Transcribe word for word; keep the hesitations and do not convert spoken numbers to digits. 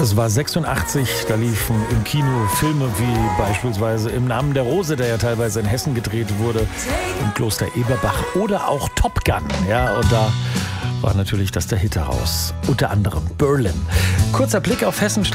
Es war sechsundachtzig, da liefen im Kino Filme wie beispielsweise Im Namen der Rose, der ja teilweise in Hessen gedreht wurde, im Kloster Eberbach, oder auch Top Gun. Ja, und da war natürlich das der Hit heraus. Unter anderem Berlin. Kurzer Blick auf Hessen.